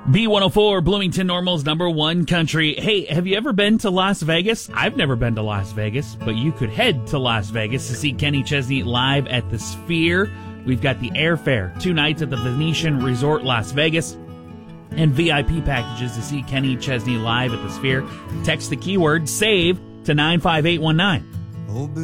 B104, Bloomington Normal's #1 country. Hey, have you ever been to Las Vegas? I've never been to Las Vegas, but you could head to Las Vegas to see Kenny Chesney live at the Sphere. We've got the airfare, 2 nights at the Venetian Resort Las Vegas, and VIP packages to see Kenny Chesney live at the Sphere. Text the keyword SAVE to 95819.